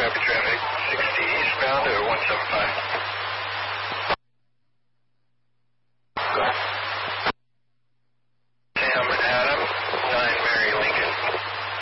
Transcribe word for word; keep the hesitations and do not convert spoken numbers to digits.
copy traffic, sixty eastbound to one seven five. Go ahead.